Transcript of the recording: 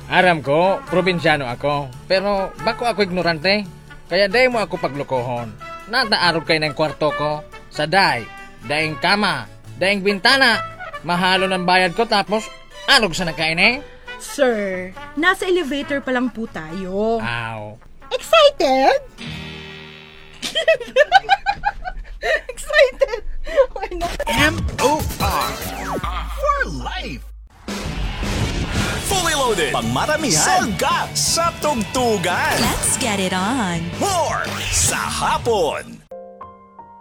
Aram ko, probinsyano ako. Pero bako ako ignorante. Kaya day mo ako paglukohon. Nataarog kay ng kwarto ko. Sa daing kama, daing bintana. Mahalo ng bayad ko tapos arog sa nakain eh. Sir, nasa elevator pa lang po tayo. Aw. Excited? Excited? Why not? M.O.R. For life. Fully loaded. Pangmaramihan. Salga sa tugtugan. Let's get it on. More sa hapon.